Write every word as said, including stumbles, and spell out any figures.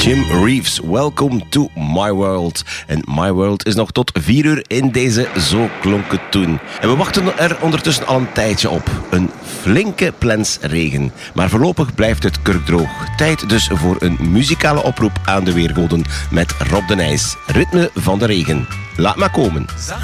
Jim Reeves, welcome to my world. En my world is nog tot vier uur in deze Zo klonk het toen. En we wachten er ondertussen al een tijdje op. Een flinke plens regen. Maar voorlopig blijft het kurkdroog. Tijd dus voor een muzikale oproep aan de weergoden met Rob de Nijs. Ritme van de regen. Laat maar komen.